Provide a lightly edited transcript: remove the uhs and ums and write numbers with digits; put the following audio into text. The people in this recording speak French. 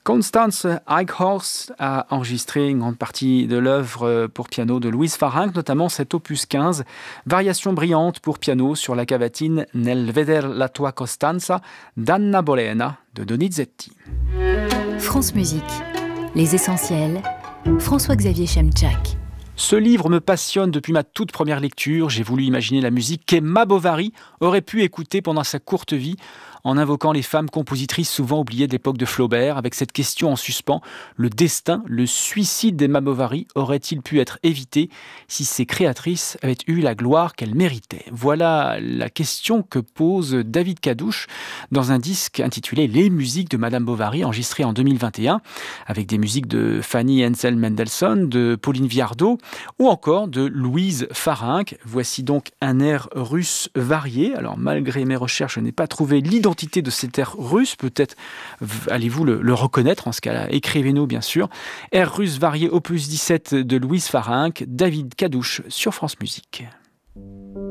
Constance Eichhorst a enregistré une grande partie de l'œuvre pour piano de Louise Farinck, notamment cet opus 15, variation brillante pour piano sur la cavatine Nel veder la tua Costanza d'Anna Bolena de Donizetti. France Musique, les essentiels, François-Xavier Chemchak. Ce livre me passionne depuis ma toute première lecture. J'ai voulu imaginer la musique qu'Emma Bovary aurait pu écouter pendant sa courte vie, en invoquant les femmes compositrices souvent oubliées de l'époque de Flaubert, avec cette question en suspens: le destin, le suicide d'Emma Bovary aurait-il pu être évité si ses créatrices avaient eu la gloire qu'elles méritaient? Voilà la question que pose David Cadouche dans un disque intitulé Les musiques de Madame Bovary, enregistré en 2021, avec des musiques de Fanny Hensel Mendelssohn, de Pauline Viardot, ou encore de Louise Farinck. Voici donc un air russe varié. Alors malgré mes recherches, je n'ai pas trouvé l'identité de cet air russe. Peut-être allez-vous le reconnaître. En ce cas-là, écrivez-nous bien sûr. Air russe varié opus 17 de Louise Farinck, David Cadouche sur France Musique.